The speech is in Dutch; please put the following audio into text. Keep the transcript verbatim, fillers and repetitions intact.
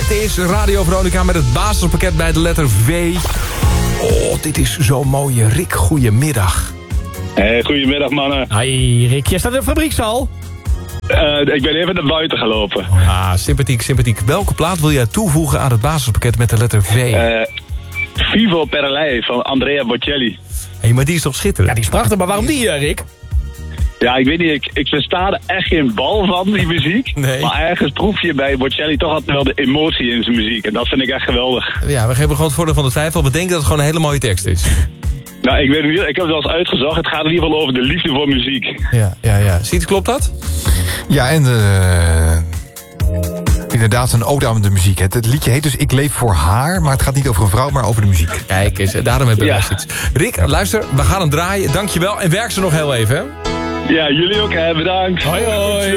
Dit is Radio Veronica met het basispakket bij de letter V. Oh, dit is zo mooi. Rick, goedemiddag. Hey, goedemiddag mannen. Hoi Rick, jij staat in de fabriekshal? Uh, ik ben even naar buiten gelopen. Ah, sympathiek, sympathiek. Welke plaat wil jij toevoegen aan het basispakket met de letter V? Uh, Vivo per lei van Andrea Bocelli. Hé, hey, maar die is toch schitterend? Ja, die is prachtig, maar waarom die, Rick? Ja, ik weet niet, ik, ik versta er echt geen bal van, die muziek. Nee. Maar ergens proef je bij Bocelli toch altijd wel de emotie in zijn muziek. En dat vind ik echt geweldig. Ja, we geven gewoon het voordeel van de twijfel. We denken dat het gewoon een hele mooie tekst is. Nou, ik weet het niet, ik heb het wel eens uitgezocht. Het gaat in ieder geval over de liefde voor muziek. Ja, ja, ja. Ziet, klopt dat? Ja, en uh, inderdaad een ode aan de muziek. Het, het liedje heet dus Ik leef voor haar, maar het gaat niet over een vrouw, maar over de muziek. Kijk eens, daarom hebben we Ja. best iets. Rick, luister, we gaan hem draaien. Dankjewel en werk ze nog heel even, hè? Ja, jullie ook, hè. Bedankt. Hoi hoi.